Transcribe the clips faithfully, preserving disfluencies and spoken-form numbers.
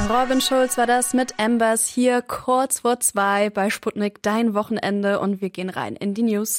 Robin Schulz war das mit Embers hier kurz vor zwei bei Sputnik, dein Wochenende, und wir gehen rein in die News.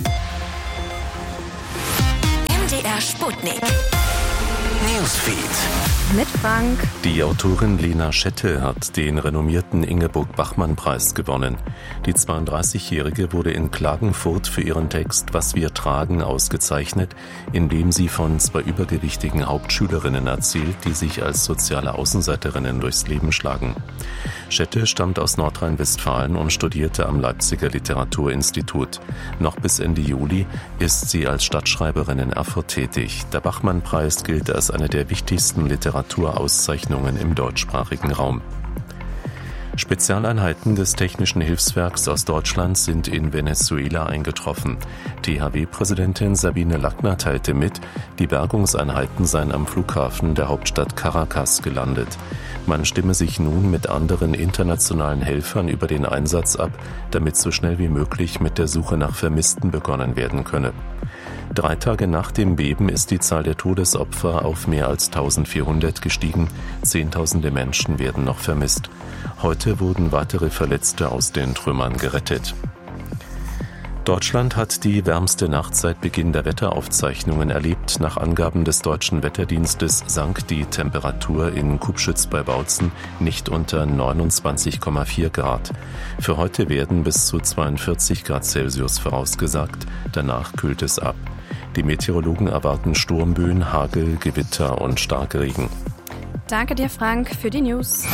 M D R Sputnik Newsfeed mit Frank. Die Autorin Lena Schette hat den renommierten Ingeborg-Bachmann-Preis gewonnen. Die zweiunddreißigjährige wurde in Klagenfurt für ihren Text »Was wir tragen« ausgezeichnet, indem sie von zwei übergewichtigen Hauptschülerinnen erzählt, die sich als soziale Außenseiterinnen durchs Leben schlagen. Schette stammt aus Nordrhein-Westfalen und studierte am Leipziger Literaturinstitut. Noch bis Ende Juli ist sie als Stadtschreiberin in Erfurt tätig. Der Bachmann-Preis gilt als eine der wichtigsten Literaturauszeichnungen im deutschsprachigen Raum. Spezialeinheiten des Technischen Hilfswerks aus Deutschland sind in Venezuela eingetroffen. T H W-Präsidentin Sabine Lackner teilte mit, die Bergungseinheiten seien am Flughafen der Hauptstadt Caracas gelandet. Man stimme sich nun mit anderen internationalen Helfern über den Einsatz ab, damit so schnell wie möglich mit der Suche nach Vermissten begonnen werden könne. Drei Tage nach dem Beben ist die Zahl der Todesopfer auf mehr als eintausendvierhundert gestiegen. Zehntausende Menschen werden noch vermisst. Heute wurden weitere Verletzte aus den Trümmern gerettet. Deutschland hat die wärmste Nacht seit Beginn der Wetteraufzeichnungen erlebt. Nach Angaben des Deutschen Wetterdienstes sank die Temperatur in Kupschütz bei Bautzen nicht unter neunundzwanzig Komma vier Grad. Für heute werden bis zu zweiundvierzig Grad Celsius vorausgesagt. Danach kühlt es ab. Die Meteorologen erwarten Sturmböen, Hagel, Gewitter und Starkregen. Danke dir, Frank, für die News.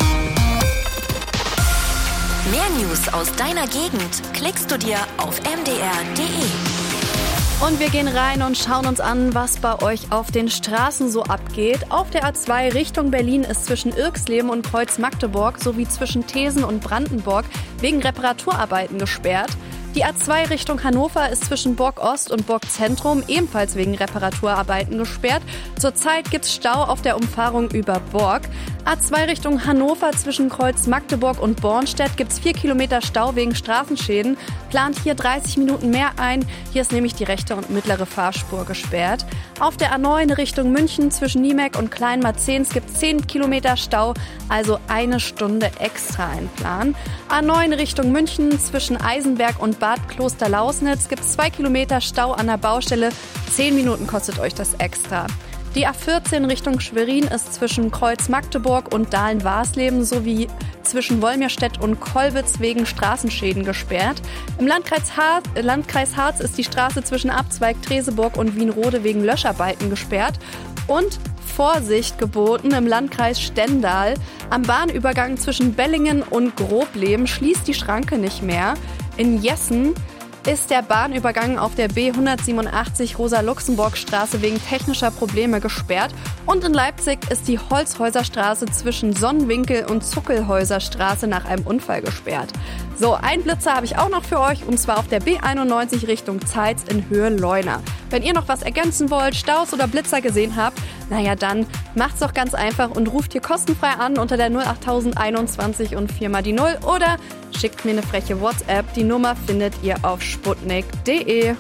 Mehr News aus deiner Gegend klickst du dir auf m d r punkt d e. Und wir gehen rein und schauen uns an, was bei euch auf den Straßen so abgeht. Auf der A zwei Richtung Berlin ist zwischen Irxleben und Kreuz Magdeburg sowie zwischen Thesen und Brandenburg wegen Reparaturarbeiten gesperrt. Die A zwei Richtung Hannover ist zwischen Borg Ost und Borg Zentrum ebenfalls wegen Reparaturarbeiten gesperrt. Zurzeit gibt's Stau auf der Umfahrung über Borg. A zwei Richtung Hannover zwischen Kreuz Magdeburg und Bornstedt gibt's vier Kilometer Stau wegen Straßenschäden. Plant hier dreißig Minuten mehr ein. Hier ist nämlich die rechte und mittlere Fahrspur gesperrt. Auf der A neun Richtung München zwischen Niemek und Kleinmarzens gibt's zehn Kilometer Stau, also eine Stunde extra einplanen. A neun Richtung München zwischen Eisenberg und Bad Klosterlausnitz gibt es zwei Kilometer Stau an der Baustelle. Zehn Minuten kostet euch das extra. Die A vierzehn Richtung Schwerin ist zwischen Kreuz Magdeburg und Dahlen-Warsleben sowie zwischen Wolmirstedt und Kollwitz wegen Straßenschäden gesperrt. Im Landkreis Harz, Landkreis Harz ist die Straße zwischen Abzweig Treseburg und Wienrode wegen Löscharbeiten gesperrt. Und Vorsicht geboten im Landkreis Stendal. Am Bahnübergang zwischen Bellingen und Grobleben schließt die Schranke nicht mehr. In Jessen ist der Bahnübergang auf der B hundertsiebenundachtzig Rosa-Luxemburg-Straße wegen technischer Probleme gesperrt. Und in Leipzig ist die Holzhäuserstraße zwischen Sonnenwinkel und Zuckelhäuserstraße nach einem Unfall gesperrt. So, ein Blitzer habe ich auch noch für euch, und zwar auf der B einundneunzig Richtung Zeitz in Höhe Leuna. Wenn ihr noch was ergänzen wollt, Staus oder Blitzer gesehen habt, naja, dann macht's doch ganz einfach und ruft hier kostenfrei an unter der null acht null eins eins und vier mal die null oder schickt mir eine freche WhatsApp. Die Nummer findet ihr auf sputnik punkt de.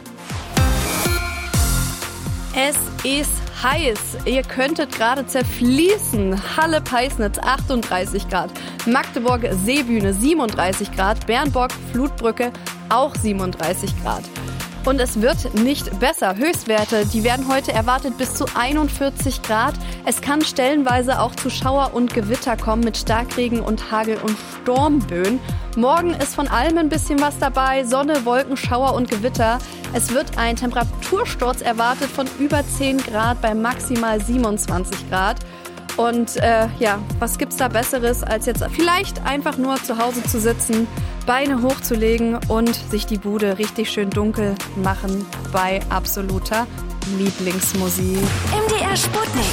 Es ist heiß. Ihr könntet gerade zerfließen. Halle-Peisnitz achtunddreißig Grad. Magdeburg-Seebühne siebenunddreißig Grad. Bernburg-Flutbrücke auch siebenunddreißig Grad. Und es wird nicht besser. Höchstwerte, die werden heute erwartet bis zu einundvierzig Grad. Es kann stellenweise auch zu Schauer und Gewitter kommen mit Starkregen und Hagel und Sturmböen. Morgen ist von allem ein bisschen was dabei. Sonne, Wolken, Schauer und Gewitter. Es wird ein Temperatursturz erwartet von über zehn Grad bei maximal siebenundzwanzig Grad. Und äh, ja, was gibt's da Besseres, als jetzt vielleicht einfach nur zu Hause zu sitzen, Beine hochzulegen und sich die Bude richtig schön dunkel machen bei absoluter Lieblingsmusik. M D R Sputnik.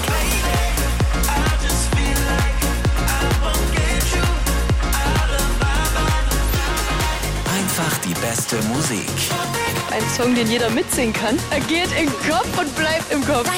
Einfach die beste Musik. Ein Song, den jeder mitsingen kann. Er geht im Kopf und bleibt im Kopf.